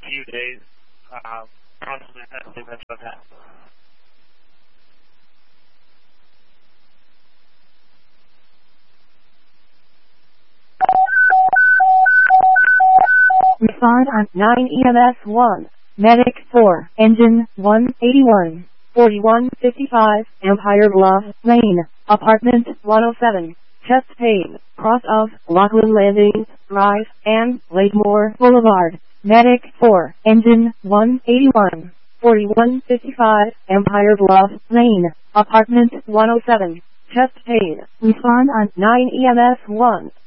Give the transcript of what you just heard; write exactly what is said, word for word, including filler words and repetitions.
few days. Uh, constantly testing this okay. Respond on nine E M S one. Medic four. Engine one eighty-one. forty-one fifty-five. Empire Bluff Lane. Apartment one oh seven. Chest pain. Cross of Lockland Landing Drive and Lakemore Boulevard. Medic four. Engine one eighty-one. forty-one fifty-five. Empire Bluff Lane. Apartment one oh seven. Chest pain. Respond on nine E M S one.